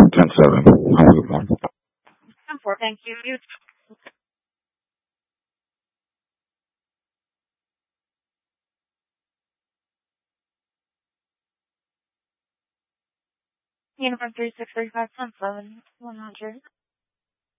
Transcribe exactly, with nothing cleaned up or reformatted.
ten seven. Have a good one. Thank you. You Uniform three six three five ten seven one hundred.